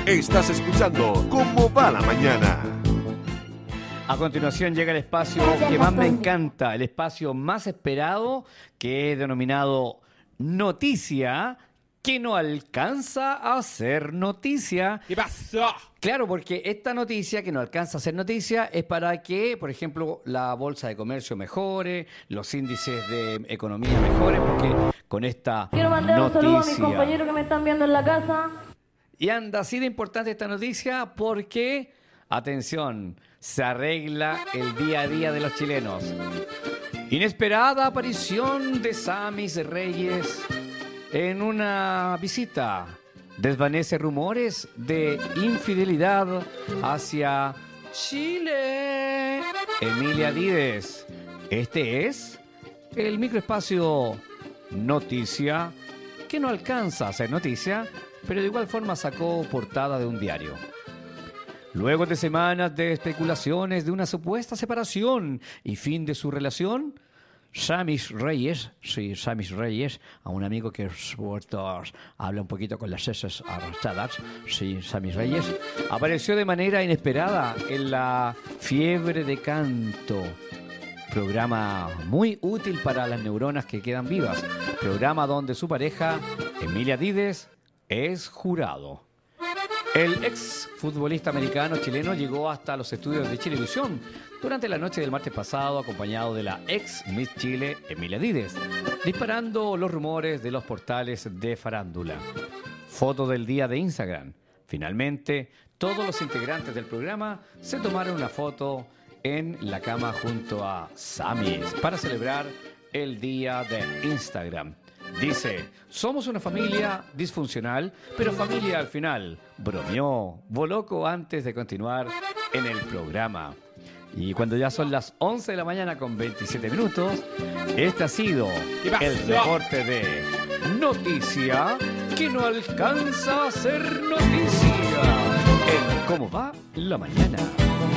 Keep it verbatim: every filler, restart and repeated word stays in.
Estás escuchando ¿Cómo va la mañana? A continuación llega el espacio que más me encanta, el espacio más esperado, que he denominado Noticia, que no alcanza a ser noticia. ¿Qué pasó? Claro, porque esta noticia que no alcanza a ser noticia es para que, por ejemplo, la bolsa de comercio mejore, los índices de economía mejoren, porque con esta Quiero mandar un saludo a mis noticia... compañeros que me están viendo en la casa. Y anda así de importante esta noticia porque, atención, se arregla el día a día de los chilenos. Inesperada aparición de Samis Reyes en una visita. Desvanece rumores de infidelidad hacia Chile. Emilia Díez. Este es el microespacio Noticia, que no alcanza a ser noticia, pero de igual forma sacó portada de un diario. Luego de semanas de especulaciones de una supuesta separación y fin de su relación, Samis Reyes, sí, Samis Reyes, a un amigo que habla un poquito con las S arrastradas, sí, Samis Reyes, apareció de manera inesperada en la Fiebre de Canto, programa muy útil para las neuronas que quedan vivas, programa donde su pareja, Emilia Díez, es jurado. El ex futbolista americano chileno llegó hasta los estudios de Chilevisión durante la noche del martes pasado, acompañado de la ex Miss Chile, Emilia Díez, disparando los rumores de los portales de farándula. Foto del día de Instagram. Finalmente, todos los integrantes del programa se tomaron una foto en la cama junto a Samis para celebrar el día de Instagram. Dice, somos una familia disfuncional, pero familia al final. Bromeó, Boloco antes de continuar en el programa. Y cuando ya son las once de la mañana con veintisiete minutos, este ha sido el reporte de Noticia, que no alcanza a ser noticia, en Cómo va la mañana.